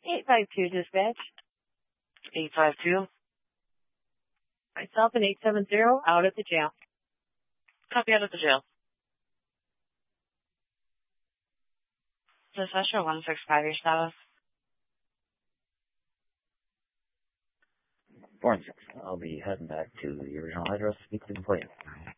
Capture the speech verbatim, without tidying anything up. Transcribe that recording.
eight five two dispatch. eight five two. Myself and eight seven zero out at the jail. Copy, out at the jail. Dispatcher one six five, your status. four and six. I'll be heading back to the original address to speak to the complainant.